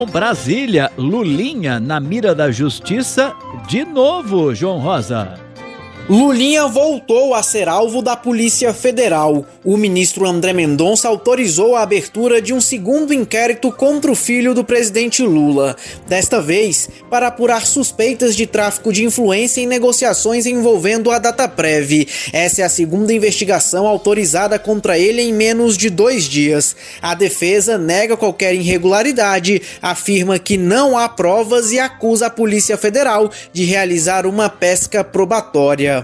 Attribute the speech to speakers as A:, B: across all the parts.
A: Brasília, Lulinha na mira da justiça de novo, João Rosa.
B: Lulinha voltou a ser alvo da Polícia Federal. O ministro André Mendonça autorizou a abertura de um segundo inquérito contra o filho do presidente Lula. Desta vez, para apurar suspeitas de tráfico de influência em negociações envolvendo a Dataprev. Essa é a segunda investigação autorizada contra ele em menos de 2 dias. A defesa nega qualquer irregularidade, afirma que não há provas e acusa a Polícia Federal de realizar uma pesca probatória.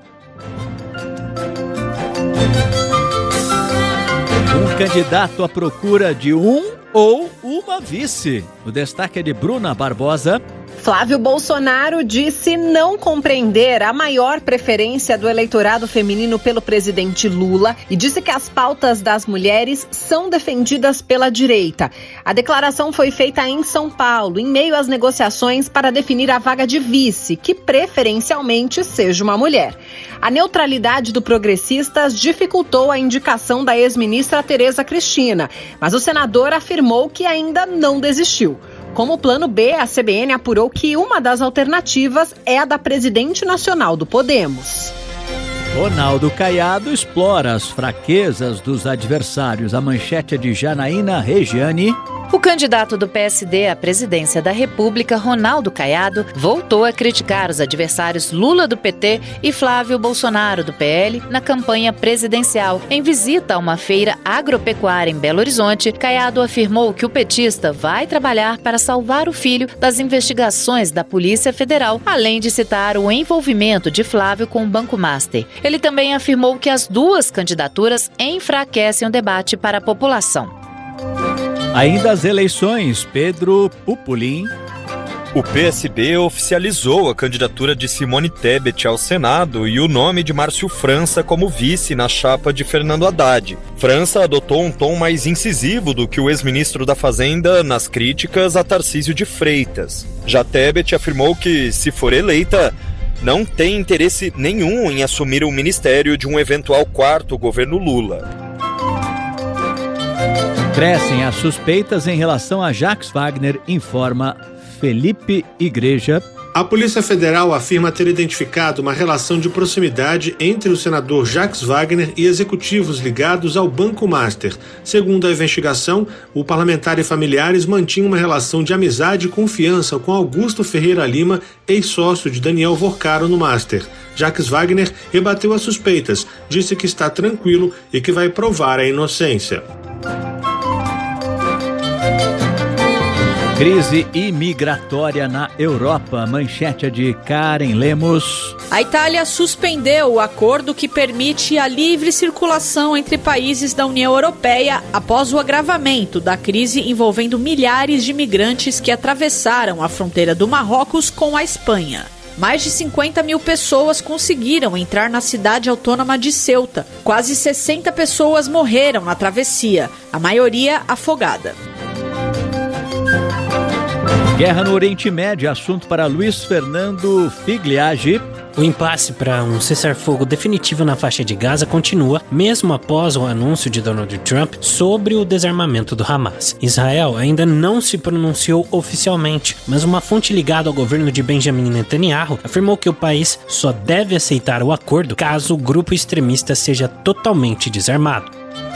A: Um candidato à procura de um ou uma vice. O destaque é de Bruna Barbosa.
C: Flávio Bolsonaro disse não compreender a maior preferência do eleitorado feminino pelo presidente Lula e disse que as pautas das mulheres são defendidas pela direita. A declaração foi feita em São Paulo, em meio às negociações para definir a vaga de vice, que preferencialmente seja uma mulher. A neutralidade do Progressistas dificultou a indicação da ex-ministra Tereza Cristina, mas o senador afirmou que ainda não desistiu. Como plano B, a CBN apurou que uma das alternativas é a da presidente nacional do Podemos.
A: Ronaldo Caiado explora as fraquezas dos adversários. A manchete é de Janaína Regiane.
D: O candidato do PSD à presidência da República, Ronaldo Caiado, voltou a criticar os adversários Lula do PT e Flávio Bolsonaro do PL na campanha presidencial. Em visita a uma feira agropecuária em Belo Horizonte, Caiado afirmou que o petista vai trabalhar para salvar o filho das investigações da Polícia Federal, além de citar o envolvimento de Flávio com o Banco Master. Ele também afirmou que as duas candidaturas enfraquecem o debate para a população.
A: Ainda as eleições, Pedro Pupolin.
E: O PSB oficializou a candidatura de Simone Tebet ao Senado e o nome de Márcio França como vice na chapa de Fernando Haddad. França adotou um tom mais incisivo do que o ex-ministro da Fazenda nas críticas a Tarcísio de Freitas. Já Tebet afirmou que, se for eleita, não tem interesse nenhum em assumir o ministério de um eventual quarto governo Lula.
A: Crescem as suspeitas em relação a Jacques Wagner, informa Felipe Igreja.
F: A Polícia Federal afirma ter identificado uma relação de proximidade entre o senador Jacques Wagner e executivos ligados ao Banco Master. Segundo a investigação, o parlamentar e familiares mantinham uma relação de amizade e confiança com Augusto Ferreira Lima, ex-sócio de Daniel Vorcaro no Master. Jacques Wagner rebateu as suspeitas, disse que está tranquilo e que vai provar a inocência.
A: Crise imigratória na Europa. Manchete de Karen Lemos.
G: A Itália suspendeu o acordo que permite a livre circulação entre países da União Europeia após o agravamento da crise envolvendo milhares de imigrantes que atravessaram a fronteira do Marrocos com a Espanha. Mais de 50 mil pessoas conseguiram entrar na cidade autônoma de Ceuta. Quase 60 pessoas morreram na travessia, a maioria afogada.
A: Guerra no Oriente Médio, assunto para Luiz Fernando Figliagi.
H: O impasse para um cessar-fogo definitivo na faixa de Gaza continua, mesmo após o anúncio de Donald Trump sobre o desarmamento do Hamas. Israel ainda não se pronunciou oficialmente, mas uma fonte ligada ao governo de Benjamin Netanyahu afirmou que o país só deve aceitar o acordo caso o grupo extremista seja totalmente desarmado.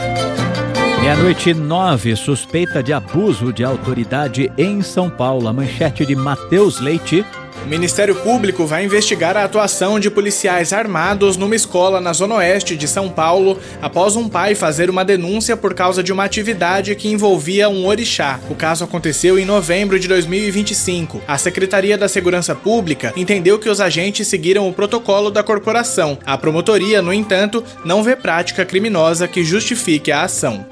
A: 00:09, suspeita de abuso de autoridade em São Paulo. A manchete de Matheus Leite.
I: O Ministério Público vai investigar a atuação de policiais armados numa escola na Zona Oeste de São Paulo após um pai fazer uma denúncia por causa de uma atividade que envolvia um orixá. O caso aconteceu em novembro de 2025. A Secretaria da Segurança Pública entendeu que os agentes seguiram o protocolo da corporação. A promotoria, no entanto, não vê prática criminosa que justifique a ação.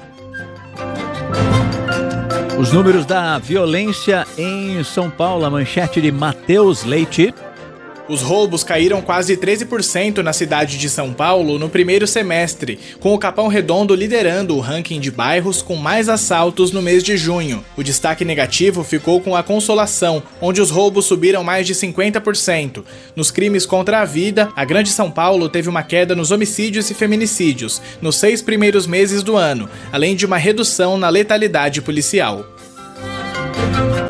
A: Os números da violência em São Paulo, a manchete de Matheus Leite.
I: Os roubos caíram quase 13% na cidade de São Paulo no primeiro semestre, com o Capão Redondo liderando o ranking de bairros com mais assaltos no mês de junho. O destaque negativo ficou com a Consolação, onde os roubos subiram mais de 50%. Nos crimes contra a vida, a Grande São Paulo teve uma queda nos homicídios e feminicídios nos 6 primeiros meses do ano, além de uma redução na letalidade policial.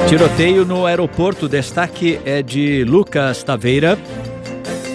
A: Tiroteio no aeroporto, destaque é de Lucas Taveira.